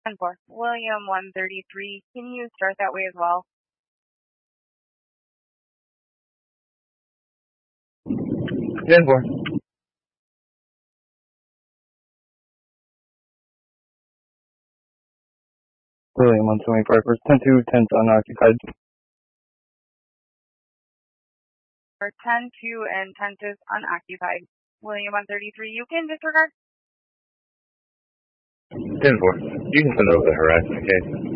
10-4. William 133, can you start that way as well? 10-4. William 125, first 10-2, 10's unoccupied. Or 10-2 and 10 is unoccupied. William 133, you can disregard. 10-4. You can send over the harassment case.